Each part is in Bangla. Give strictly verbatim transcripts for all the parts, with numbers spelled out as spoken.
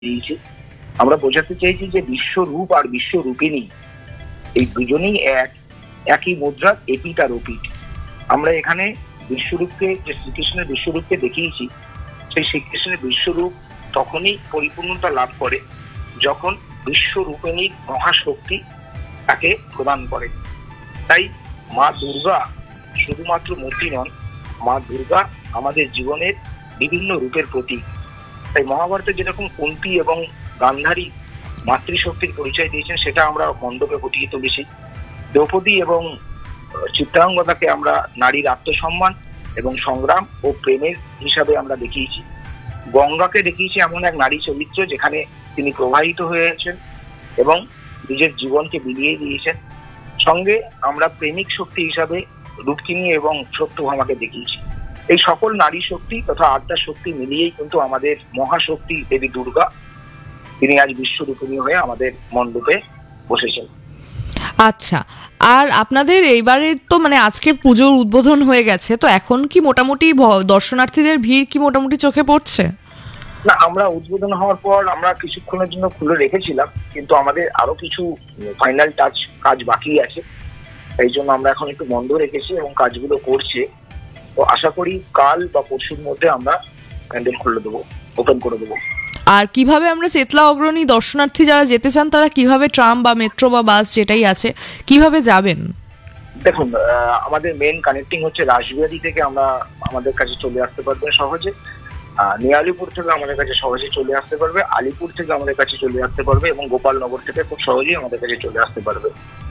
দিয়েছি। আমরা বোঝাতে চাইছি যে বিশ্বরূপ আর বিশ্বরূপিণী এই দুজনেই এক, একই মুদ্রার এপিঠ আর ওপিঠ। আমরা এখানে বিশ্বরূপকে, যে শ্রীকৃষ্ণের বিশ্বরূপকে দেখিয়েছি, সেই শ্রীকৃষ্ণের বিশ্বরূপ তখনই পরিপূর্ণতা লাভ করে যখন বিশ্বরূপিণী মহাশক্তি তাকে প্রদান করে। তাই মা দুর্গা শুধুমাত্র মূর্তি নন, মা দুর্গা আমাদের জীবনের বিভিন্ন রূপের প্রতীক। তাই মহাভারতে যেরকম কুন্তী এবং গান্ধারী মাতৃশক্তির পরিচয় দিয়েছেন, সেটা আমরা মণ্ডপে ফুটিয়ে তুলেছি। দ্রৌপদী এবং চিত্রাঙ্গদাকে আমরা নারীর আত্মসম্মান এবং সংগ্রাম ও প্রেমের হিসাবে আমরা দেখিয়েছি। গঙ্গাকে দেখিয়েছি এমন এক নারী চরিত্র যেখানে তিনি প্রবাহিত হয়েছেন এবং নিজের জীবনকে বিলিয়ে দিয়েছেন। সঙ্গে আমরা প্রেমিক শক্তি হিসাবে রূপকিনী এবং সত্যভামাকে দেখিয়েছি। এই সকল নারী শক্তি তথা আত্মা শক্তি মিলিয়েই কিন্তু আমাদের মহাশক্তি দেবী দুর্গা, তিনি আজ বিশ্বরূপিণী হয়ে আমাদের মণ্ডপে বসেছেন। আচ্ছা, আর আপনাদের এইবারে তো মানে আজকে পুজোর উদ্বোধন হয়ে গেছে, তো এখন কি মোটামুটি দর্শনার্থীদের ভিড় কি মোটামুটি চোখে পড়ছে? না, আমরা উদ্বোধন হওয়ার পর আমরা কিছুক্ষণের জন্য খুলে রেখেছিলাম, কিন্তু আমাদের আরো কিছু ফাইনাল টাচ কাজ বাকি আছে, এই জন্য আমরা এখন একটু বন্ধ রেখেছি এবং কাজগুলো করছে। তো আশা করি কাল বা পরশুর মধ্যে আমরা প্যান্ডেল খুলে দেবো, ওপেন করে দেবো। আর কিভাবে আমরা চেতলা অগ্রণী দর্শনার্থী যারা যেতে চান তারা কিভাবে ট্রাম বা মেট্রো বা বাস যেটাই আছে কিভাবে যাবেন? দেখুন, আমাদের মেন কানেক্টিং হচ্ছে রাসবিহারী থেকে আমরা আমাদের কাছে চলে আসতে পারবেন সহজে, নিয়ালিপুর থেকে আমাদের কাছে সহজে চলে আসতে পারবে, আলিপুর থেকে আমাদের কাছে চলে আসতে পারবে এবং গোপালনগর থেকে খুব সহজেই আমাদের কাছে চলে আসতে পারবে।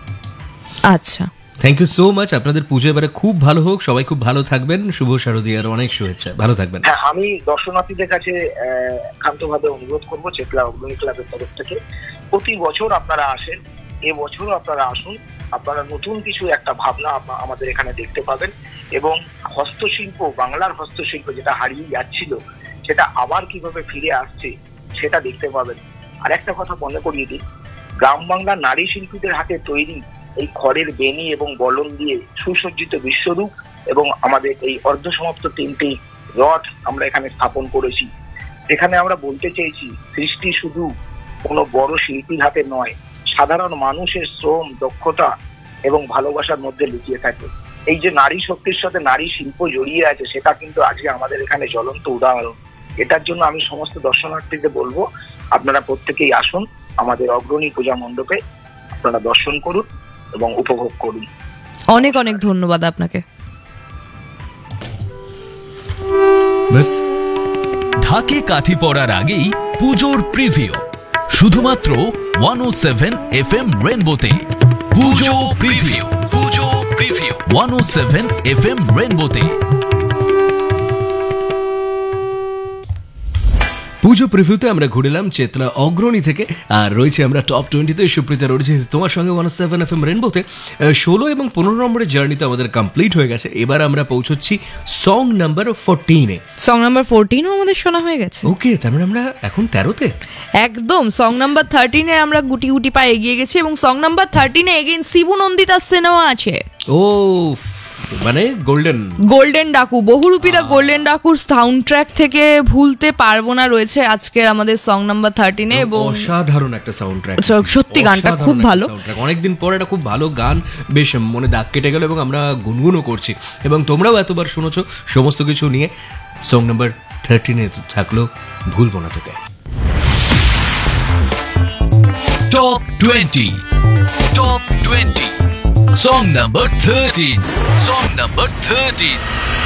আচ্ছা, থ্যাংক ইউ সো মাচ। আপনাদের পুজো এবারে খুব ভালো হোক, সবাই খুব ভালো থাকবেন। শুভ শারদীয়ার অনেক শুভেচ্ছা, ভালো থাকবেন। হ্যাঁ, আমি দর্শনার্থীদের কাছে একান্তভাবে অনুরোধ করবো চেতলা অগ্রণী ক্লাবের তরফ থেকে, প্রতি বছর আপনারা আসেন, এবছরও আপনারা আসুন। আপনারা নতুন কিছু একটা ভাবনা আমাদের এখানে দেখতে পাবেন এবং হস্তশিল্প, বাংলার হস্তশিল্প যেটা হারিয়ে যাচ্ছিল সেটা আবার কিভাবে ফিরে আসছে সেটা দেখতে পাবেন। আর একটা কথা মনে করিয়ে দিই, গ্রাম বাংলার নারী শিল্পীদের হাতে তৈরি এই খড়ের বেনি এবং বলন দিয়ে সুসজ্জিত বিশ্বরূপ এবং আমাদের এই অর্ধসমাপ্ত তিনটি রথ আমরা এখানে স্থাপন করেছি। এখানে আমরা বলতে চাইছি, সৃষ্টি শুধু কোনো বড় শিল্পীর হাতে নয়, সাধারণ মানুষের শ্রম, দক্ষতা এবং ভালোবাসার মধ্যে লুকিয়ে থাকে। এই যে নারী শক্তির সাথে নারী শিল্প জড়িয়ে আছে, সেটা কিন্তু আজকে আমাদের এখানে জ্বলন্ত উদাহরণ। এটার জন্য আমি সমস্ত দর্শনার্থীদের বলবো, আপনারা প্রত্যেকেই আসুন আমাদের অগ্রণী পূজা মণ্ডপে, আপনারা দর্শন করুন এবং উপভোগ করুন। অনেক অনেক ধন্যবাদ আপনাকে। ঢাকে কাঠি পড়ার আগেই পুজোর প্রিভিউ শুধুমাত্র ওয়ান ও সেভেন এফ এম রেনবোতে। পুজো প্রিভিউ, পুজো প্রিভিউ ওয়ান ও সেভেন এফ এম রেনবোতে। পুজো প্রিভিউতে আমরা ঘুরেলাম চেতলা অগ্রণী থেকে, আর রয়েছে আমরা টপ টোয়েন্টিতে। সুপ্রীতা রয়েছে তোমার সঙ্গে ওয়ান সেভেন এফ এম রেনবোতে। ষোলো এবং পনেরো নম্বরের জার্নিতে আমাদের কমপ্লিট হয়ে গেছে। এবার আমরা পৌঁছচ্ছি সং নাম্বার ফোরটিনে। সং নাম্বার ফোরটিনও আমাদের শোনা হয়ে গেছে। ওকে, তার মানে আমরা এখন তেরোতে একদম। সং নাম্বার থার্টিনে আমরা গুটি গুটি পায়ে এগিয়ে গেছি এবং song number থার্টিনে again Shibu নন্দিতার cinema আছে। ও মানে golden golden Daku, বহুরূপীরা golden ডাকুর sound track থেকে ভুলতে পারবো না রয়েছে আজকে আমাদের সং নাম্বার থার্টিনে। এবং অসাধারণ একটা সাউন্ড ট্র্যাক, সত্যি গানটা খুব ভালো। অনেকদিন পর একটা খুব ভালো গান, বেশ মনে দাগ কেটে গেল এবং আমরা গুনগুনও করছি এবং তোমরাও এতবার শুনেছো সমস্ত কিছু নিয়ে। সং নাম্বার থার্টিনে থাকলো ভুলবো না তোকে। Top twenty, top twenty, song number thirteen, song number thirteen.